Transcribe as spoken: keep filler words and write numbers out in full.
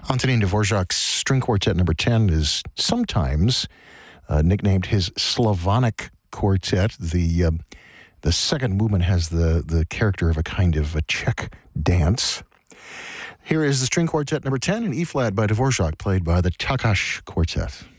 Antonin Dvorak's String Quartet number ten is sometimes uh, nicknamed his Slavonic Quartet. The uh, the second movement has the, the character of a kind of a Czech dance. Here is the String Quartet number ten in E-flat by Dvorak, played by the Takács Quartet.